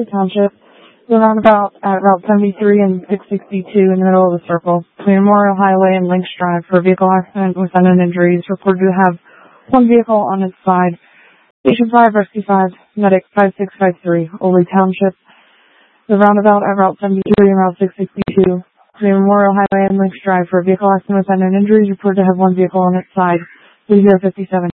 Oley Township. The roundabout at Route 73 and 662 in the middle of the circle between Memorial Highway and Lynx Drive for a vehicle accident with unknown injuries. Reported to have one vehicle on its side. Station 5, Rescue 5, Medic 5653, Oley Township. The roundabout at Route 73 and Route 662 between Memorial Highway and Lynx Drive for a vehicle accident with unknown injuries. Reported to have one vehicle on its side. 3057.